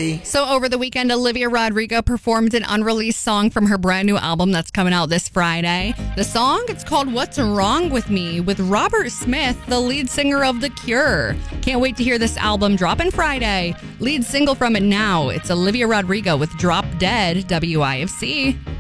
Really? So over the weekend, Olivia Rodrigo performed an unreleased song from her brand new album that's coming out this Friday. The song, it's called What's Wrong With Me, with Robert Smith, the lead singer of The Cure. Can't wait to hear this album dropping Friday. Lead single from it now, it's Olivia Rodrigo with Drop Dead, WIFC.